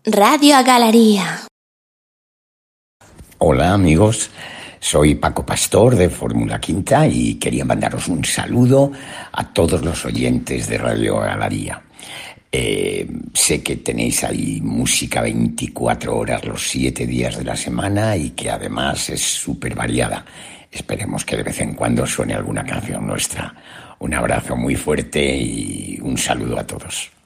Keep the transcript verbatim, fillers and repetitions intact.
Radio Galería. Hola amigos, soy Paco Pastor de Fórmula Quinta y quería mandaros un saludo a todos los oyentes de Radio Galería. Eh, sé que tenéis ahí música veinticuatro horas los siete días de la semana y que además es súper variada. Esperemos que de vez en cuando suene alguna canción nuestra. Un abrazo muy fuerte y un saludo a todos.